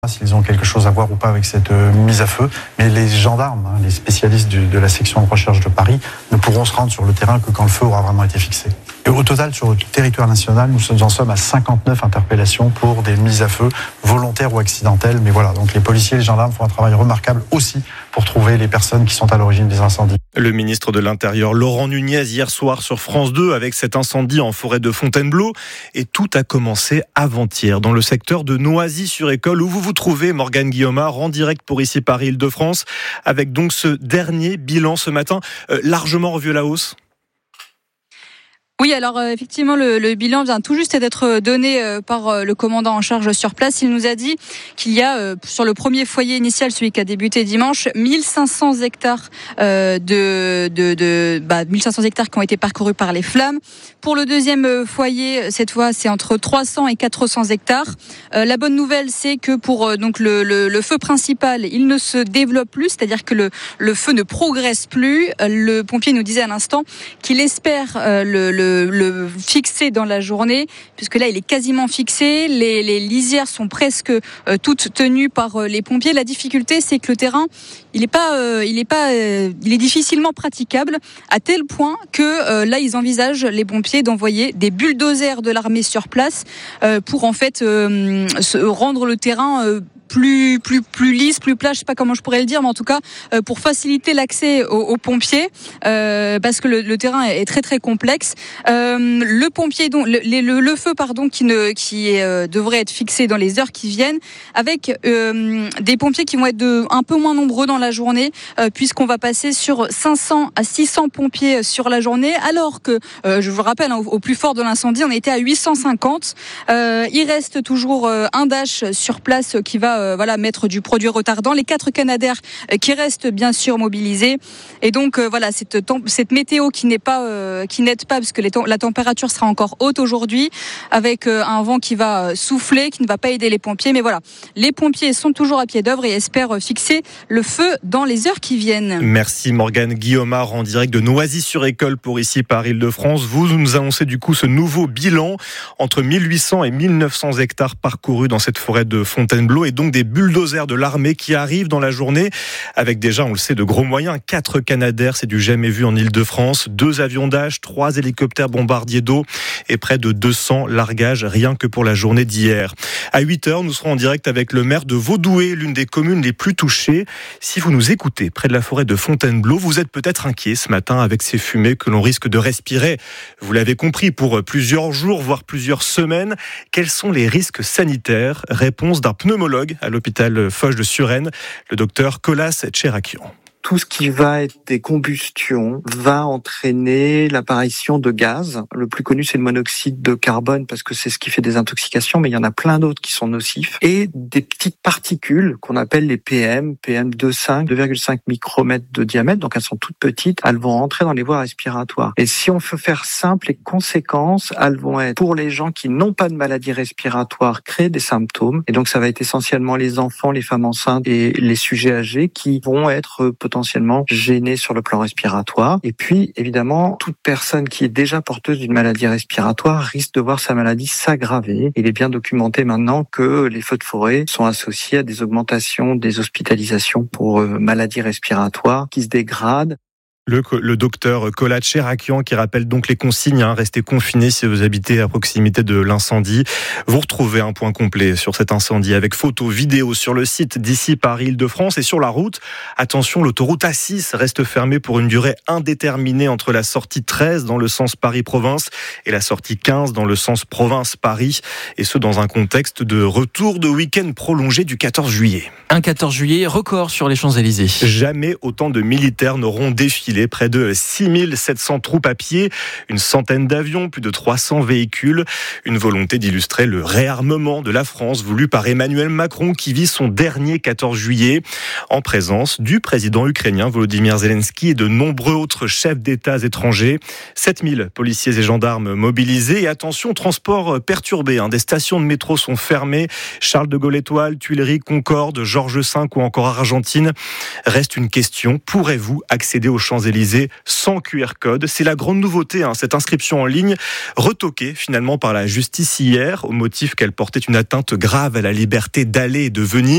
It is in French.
S'ils ont quelque chose à voir ou pas avec cette mise à feu. Mais les gendarmes, les spécialistes de la section de recherche de Paris, ne pourront se rendre sur le terrain que quand le feu aura vraiment été fixé. Et au total, sur le territoire national, nous en sommes à 59 interpellations pour des mises à feu volontaires ou accidentelles. Mais voilà, donc les policiers et les gendarmes font un travail remarquable aussi pour trouver les personnes qui sont à l'origine des incendies. Le ministre de l'Intérieur, Laurent Nunez, hier soir sur France 2 avec cet incendie en forêt de Fontainebleau. Et tout a commencé avant-hier dans le secteur de Noisy-sur-École où vous vous trouvez, Morgane Guillaumard, en direct pour ici Paris-Île-de-France, avec donc ce dernier bilan ce matin, largement revu à la hausse. Oui, alors effectivement, le bilan vient tout juste d'être donné par le commandant en charge sur place. Il nous a dit qu'il y a, sur le premier foyer initial, celui qui a débuté dimanche, 1500 hectares 1500 hectares qui ont été parcourus par les flammes. Pour le deuxième foyer, cette fois, c'est entre 300 et 400 hectares. La bonne nouvelle, c'est que pour donc le feu principal, il ne se développe plus, c'est-à-dire que le feu ne progresse plus. Le pompier nous disait à l'instant qu'il espère le fixer dans la journée, puisque là il est quasiment fixé, les lisières sont presque toutes tenues par les pompiers. La difficulté, c'est que le terrain il est difficilement praticable, à tel point que là ils envisagent, les pompiers, d'envoyer des bulldozers de l'armée sur place pour en fait rendre le terrain plus lisse, plus plat, je sais pas comment je pourrais le dire, mais en tout cas pour faciliter l'accès aux pompiers, parce que le terrain est très très complexe. Le pompier, donc le feu, pardon, qui devrait être fixé dans les heures qui viennent, avec des pompiers qui vont être un peu moins nombreux dans la journée, puisqu'on va passer sur 500 à 600 pompiers sur la journée, alors que je vous rappelle, au plus fort de l'incendie, on était à 850. Il reste toujours un Dash sur place qui va mettre du produit retardant, les 4 Canadair qui restent bien sûr mobilisés, et donc cette météo qui n'aide pas parce que la température sera encore haute aujourd'hui, avec un vent qui va souffler, qui ne va pas aider les pompiers, mais voilà, les pompiers sont toujours à pied d'œuvre et espèrent fixer le feu dans les heures qui viennent. Merci Morgane Guillaumard en direct de Noisy-sur-École pour ici Paris-Île-de-France. Vous nous annoncez du coup ce nouveau bilan, entre 1800 et 1900 hectares parcourus dans cette forêt de Fontainebleau, et donc des bulldozers de l'armée qui arrivent dans la journée avec déjà, on le sait, de gros moyens. 4 Canadair, c'est du jamais vu en Île-de-France, 2 avions Dash, 3 hélicoptères bombardiers d'eau et près de 200 largages rien que pour la journée d'hier. À 8h, nous serons en direct avec le maire de Vaudoué, l'une des communes les plus touchées. Si vous nous écoutez près de la forêt de Fontainebleau, vous êtes peut-être inquiet ce matin avec ces fumées que l'on risque de respirer. Vous l'avez compris, pour plusieurs jours, voire plusieurs semaines. Quels sont les risques sanitaires ? Réponse d'un pneumologue à l'hôpital Foch de Suresnes, le docteur Colas Tcherakian. Tout ce qui va être des combustions va entraîner l'apparition de gaz. Le plus connu, c'est le monoxyde de carbone, parce que c'est ce qui fait des intoxications, mais il y en a plein d'autres qui sont nocifs. Et des petites particules qu'on appelle les PM 2,5 micromètres de diamètre, donc elles sont toutes petites, elles vont rentrer dans les voies respiratoires. Et si on veut faire simple, les conséquences, elles vont être, pour les gens qui n'ont pas de maladie respiratoire, créer des symptômes. Et donc ça va être essentiellement les enfants, les femmes enceintes et les sujets âgés qui vont être potentiellement gênés sur le plan respiratoire. Et puis, évidemment, toute personne qui est déjà porteuse d'une maladie respiratoire risque de voir sa maladie s'aggraver. Il est bien documenté maintenant que les feux de forêt sont associés à des augmentations des hospitalisations pour maladies respiratoires qui se dégradent. Le docteur Colas Tcherakian qui rappelle donc les consignes, restez confinés si vous habitez à proximité de l'incendie. Vous retrouvez un point complet sur cet incendie avec photos, vidéos sur le site d'ici Paris-Île-de-France. Et sur la route, attention, l'autoroute A6 reste fermée pour une durée indéterminée entre la sortie 13 dans le sens Paris-Province et la sortie 15 dans le sens Province-Paris. Et ce, dans un contexte de retour de week-end prolongé du 14 juillet. Un 14 juillet record sur les Champs-Élysées. Jamais autant de militaires n'auront défilé. Près de 6700 troupes à pied, une centaine d'avions, plus de 300 véhicules. Une volonté d'illustrer le réarmement de la France voulu par Emmanuel Macron qui vit son dernier 14 juillet en présence du président ukrainien Volodymyr Zelensky et de nombreux autres chefs d'État étrangers. 7000 policiers et gendarmes mobilisés. Et attention, transport perturbé. Des stations de métro sont fermées. Charles de Gaulle Étoile, Tuileries, Concorde, Georges V ou encore Argentine. Reste une question, pourrez-vous accéder aux Champs-Élysées sans QR code? C'est la grande nouveauté, cette inscription en ligne, retoquée finalement par la justice hier, au motif qu'elle portait une atteinte grave à la liberté d'aller et de venir.